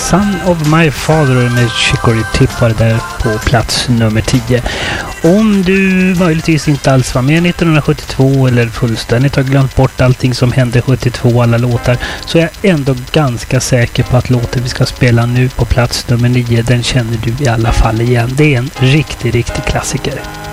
Son of My Father med Chicory Tip var där på plats nummer 10. Om du möjligtvis inte alls var med 1972 eller fullständigt har glömt bort allting som hände 72, alla låtar, så är jag ändå ganska säker på att låten vi ska spela nu på plats nummer 9, den känner du i alla fall igen. Det är en riktig klassiker.